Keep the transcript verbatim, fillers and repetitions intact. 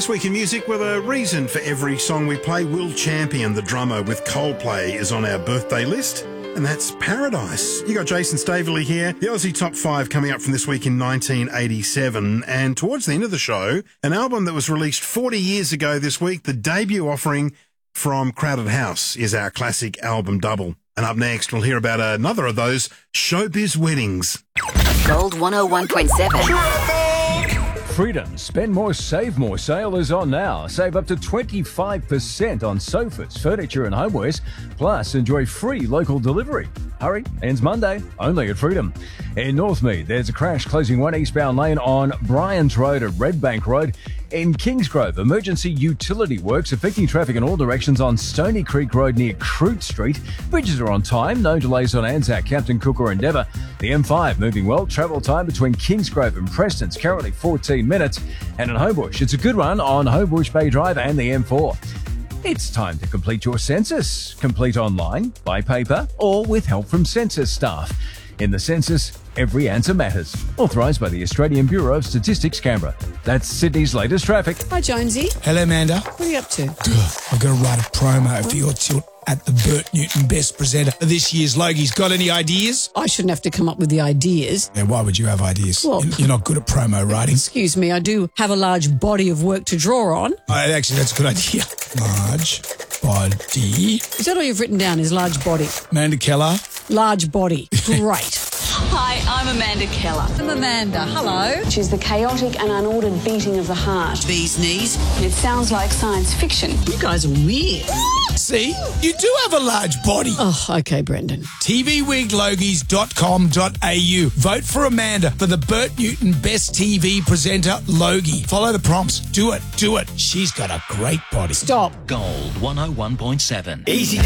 This week in music, with a reason for every song we play, Will Champion, the drummer with Coldplay, is on our birthday list, and that's Paradise. You got Jason Staveley here, the Aussie Top five coming up from this week in nineteen eighty-seven, and towards the end of the show, an album that was released forty years ago this week, the debut offering from Crowded House is our classic album double. And up next, we'll hear about another of those showbiz weddings. Gold one oh one point seven. Freedom Spend More, Save More sale is on now. Save up to twenty-five percent on sofas, furniture and homewares. Plus, enjoy free local delivery. Hurry, ends Monday, only at Freedom. In Northmead, there's a crash closing one eastbound lane on Bryans Road at Redbank Road. In Kingsgrove, emergency utility works affecting traffic in all directions on Stony Creek Road near Crute Street. Bridges are on time, no delays on Anzac, Captain Cook or Endeavour. The M five moving well, travel time between Kingsgrove and Preston's currently fourteen minutes. And in Homebush, it's a good run on Homebush Bay Drive and the M four. It's time to complete your census. Complete online, by paper, or with help from census staff. In the census, every answer matters. Authorised by the Australian Bureau of Statistics, Canberra. That's Sydney's latest traffic. Hi, Jonesy. Hello, Amanda. What are you up to? I've got to write a promo for your tilt at the Bert Newton Best Presenter of this year's Logies. Got any ideas? I shouldn't have to come up with the ideas. Yeah, why would you have ideas? Well, You're not good at promo writing. Excuse me, I do have a large body of work to draw on. Oh, actually, that's a good idea. Large body. Is that all you've written down, is large body? Amanda Keller. Large body. Great. Hi, I'm Amanda Keller. I'm Amanda. Hello. Which is the chaotic and unordered beating of the heart. Bee's knees. It sounds like science fiction. You guys are weird. See, you do have a large body. Oh, okay, Brendan. T V wig logies dot com dot a u. Vote for Amanda for the Bert Newton Best T V Presenter Logie. Follow the prompts. Do it. Do it. She's got a great body. Stop. Gold one oh one point seven. Easy